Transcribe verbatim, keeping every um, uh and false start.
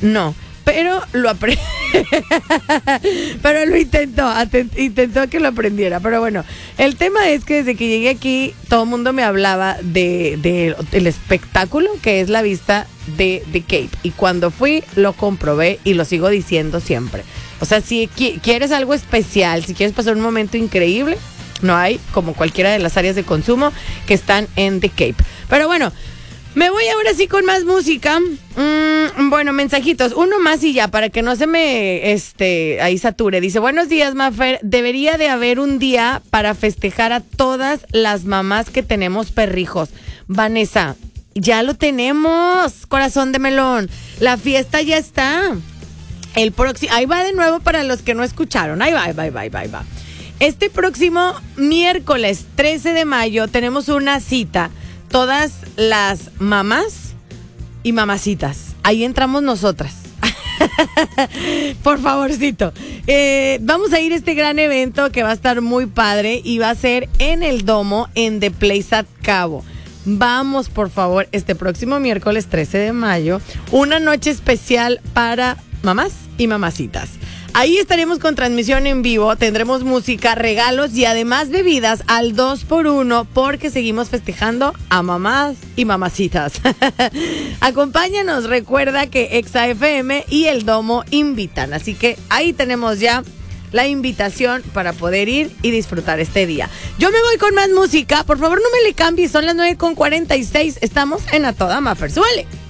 No, pero lo aprendí. Pero lo intentó, atent- intentó que lo aprendiera. Pero bueno, el tema es que desde que llegué aquí, todo el mundo me hablaba de, de el espectáculo que es la vista de The Cape. Y cuando fui, lo comprobé y lo sigo diciendo siempre. O sea, si qui- quieres algo especial, si quieres pasar un momento increíble, no hay como cualquiera de las áreas de consumo que están en The Cape. Pero bueno, me voy ahora sí con más música. Mm, bueno, mensajitos. Uno más y ya, para que no se me este, ahí sature. Dice, buenos días, Mafer. Debería de haber un día para festejar a todas las mamás que tenemos perrijos. Vanessa, ya lo tenemos, corazón de melón. La fiesta ya está. El próximo, ahí va de nuevo para los que no escucharon. Ahí va, ahí va, ahí va, ahí va, ahí va. Este próximo miércoles trece de mayo tenemos una cita. Todas las mamás y mamacitas. Ahí entramos nosotras. Por favorcito. Eh, vamos a ir a este gran evento que va a estar muy padre y va a ser en el Domo en The Place at Cabo. Vamos, por favor, este próximo miércoles trece de mayo. Una noche especial para mamás y mamacitas. Ahí estaremos con transmisión en vivo, tendremos música, regalos y además bebidas al dos por uno porque seguimos festejando a mamás y mamacitas. Acompáñanos, recuerda que Exa F M y el Domo invitan, así que ahí tenemos ya la invitación para poder ir y disfrutar este día. Yo me voy con más música, por favor no me le cambies, son las nueve con cuarenta y seis, estamos en A Toda Mafer, ¡súbele!